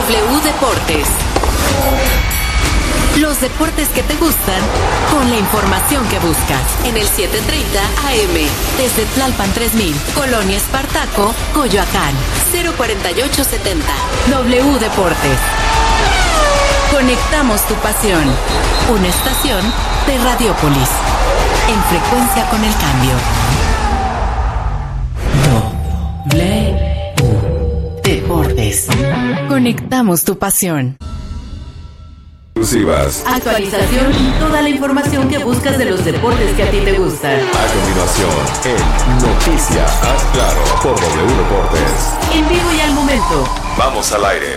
W Deportes. Los deportes que te gustan con la información que buscas en el 7:30 AM desde Tlalpan 3000, Colonia Espartaco, Coyoacán, 04870. W Deportes. Conectamos tu pasión. Una estación de Radiópolis. En frecuencia con el cambio. W Deportes. Conectamos tu pasión. Exclusivas. Actualización y toda la información que buscas de los deportes que a ti te gustan. A continuación, en Noticias Haz Claro por W Deportes. En vivo y al momento. Vamos al aire.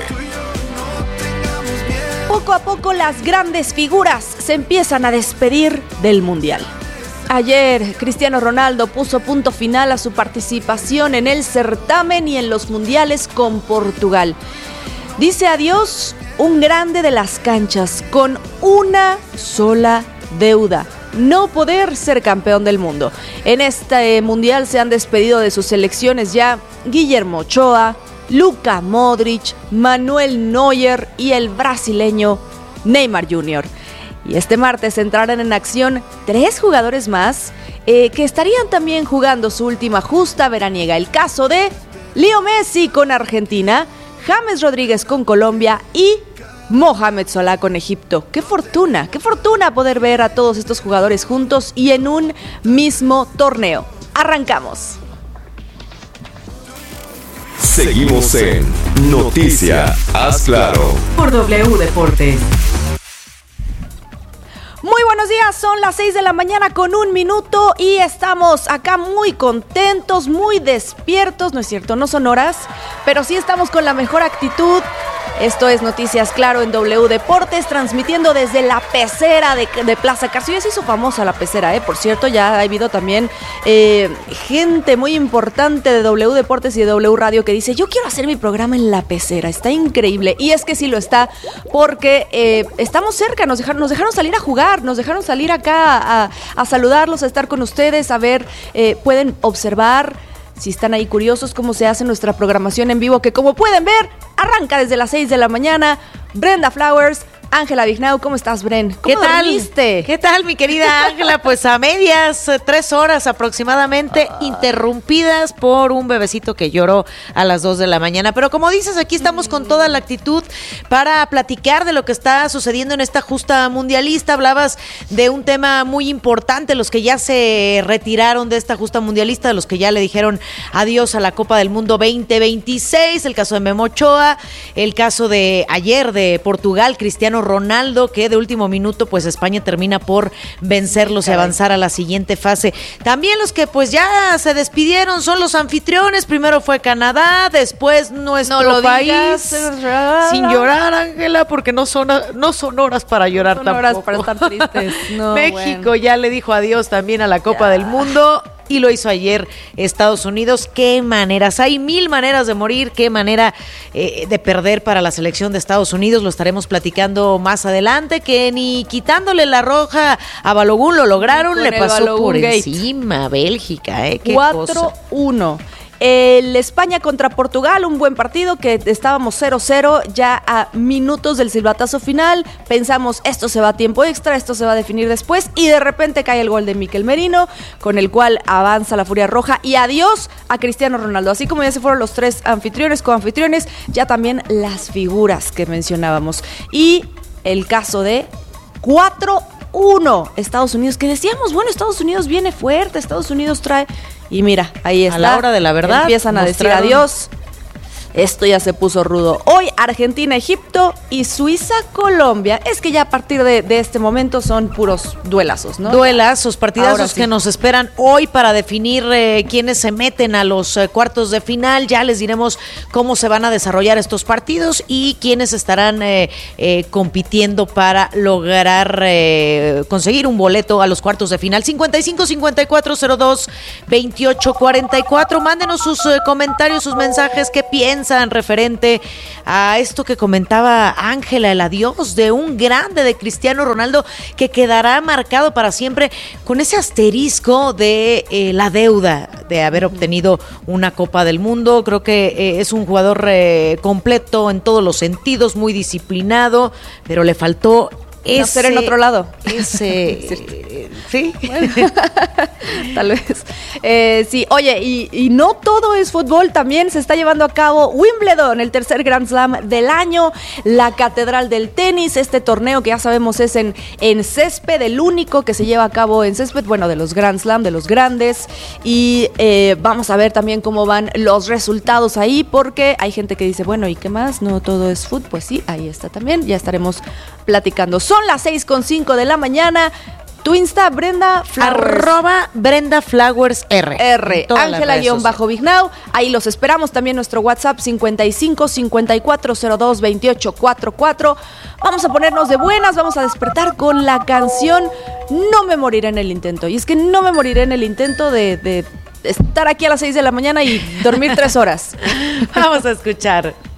Poco a poco las grandes figuras se empiezan a despedir del Mundial. Ayer, Cristiano Ronaldo puso punto final a su participación en el certamen y en los mundiales con Portugal. Dice adiós un grande de las canchas con una sola deuda: no poder ser campeón del mundo. En este mundial se han despedido de sus selecciones ya Guillermo Ochoa, Luka Modric, Manuel Neuer y el brasileño Neymar Jr. Y este martes entrarán en acción 3 jugadores más que estarían también jugando su última justa veraniega. El caso de Leo Messi con Argentina, James Rodríguez con Colombia y Mohamed Salah con Egipto. ¡Qué fortuna poder ver a todos estos jugadores juntos y en un mismo torneo! Arrancamos. Seguimos en Noticias Haz Claro por W Deportes. Muy buenos días, son las 6 de la mañana con 1 minuto y estamos acá muy contentos, muy despiertos, ¿no es cierto? No son horas, pero sí estamos con la mejor actitud. Esto es Noticias Claro en W Deportes, transmitiendo desde la pecera de Plaza Carso. Ya se hizo famosa la pecera, por cierto, ya ha habido también gente muy importante de W Deportes y de W Radio que dice: yo quiero hacer mi programa en la pecera, está increíble. Y es que sí lo está, porque estamos cerca, nos dejaron salir a jugar, nos dejaron salir acá a saludarlos, a estar con ustedes, a ver, pueden observar, si están ahí curiosos, cómo se hace nuestra programación en vivo, que como pueden ver, arranca desde las 6 de la mañana. Brenda Flowers, Ángela Vignau, ¿cómo estás, Bren? ¿Cómo dormiste? ¿Qué tal, mi querida Ángela? Pues a medias, 3 horas aproximadamente, interrumpidas por un bebecito que lloró a las 2 de la mañana. Pero como dices, aquí estamos con toda la actitud para platicar de lo que está sucediendo en esta justa mundialista. Hablabas de un tema muy importante, los que ya se retiraron de esta justa mundialista, los que ya le dijeron adiós a la Copa del Mundo 2026, el caso de Memo Ochoa, el caso de ayer de Portugal, Cristiano Ronaldo, que de último minuto pues España termina por vencerlos y avanzar a la siguiente fase. También los que pues ya se despidieron son los anfitriones. Primero fue Canadá, después nuestro país. Sin llorar, Ángela, porque no son horas para llorar tampoco. Horas para estar tristes. No, México ya le dijo adiós también a la Copa del Mundo. Y lo hizo ayer Estados Unidos. Qué maneras, hay 1000 maneras de morir, qué manera de perder para la selección de Estados Unidos. Lo estaremos platicando más adelante, que ni quitándole la roja a Balogun lo lograron, le pasó Balogun por Gate. encima Bélgica. Qué 4-1. El España contra Portugal, un buen partido que estábamos 0-0 ya a minutos del silbatazo final. Pensamos, esto se va a tiempo extra, esto se va a definir después, y de repente cae el gol de Mikel Merino, con el cual avanza la Furia Roja y adiós a Cristiano Ronaldo. Así como ya se fueron los 3 anfitriones, coanfitriones, ya también las figuras que mencionábamos. Y el caso de 4-1 Estados Unidos, que decíamos, bueno, Estados Unidos viene fuerte, Estados Unidos trae... Y mira, ahí está. A la hora de la verdad. Empiezan a decir adiós. Esto ya se puso rudo. Hoy Argentina, Egipto y Suiza, Colombia. Es que ya a partir de este momento son puros duelazos, ¿no? Duelazos, partidazos sí que nos esperan hoy para definir quiénes se meten a los cuartos de final. Ya les diremos cómo se van a desarrollar estos partidos y quiénes estarán compitiendo para lograr conseguir un boleto a los cuartos de final. 55-54-02-28-44. Mándenos sus comentarios, sus mensajes, qué piensan piensan referente a esto que comentaba Ángela, el adiós de un grande de Cristiano Ronaldo que quedará marcado para siempre con ese asterisco de la deuda de haber obtenido una Copa del Mundo? Creo que es un jugador completo en todos los sentidos, muy disciplinado, pero le faltó nacer en otro lado. Sí. Bueno, tal vez. Sí, oye, y no todo es fútbol, también se está llevando a cabo Wimbledon, el tercer Grand Slam del año, la catedral del tenis, este torneo que ya sabemos es en césped, el único que se lleva a cabo en césped, bueno, de los Grand Slam, de los grandes, y vamos a ver también cómo van los resultados ahí, porque hay gente que dice, bueno, ¿y qué más? No todo es fútbol. Pues sí, ahí está también, ya estaremos platicando. Son las 6:05 de la mañana. Tu Insta, Brenda Flowers. @Brenda Flowers R. Ángela_Vignau. Ahí los esperamos. También nuestro WhatsApp 55 5402 2844. Vamos a ponernos de buenas. Vamos a despertar con la canción No me moriré en el intento. Y es que no me moriré en el intento de estar aquí a las 6 de la mañana y dormir 3 horas. Vamos a escuchar.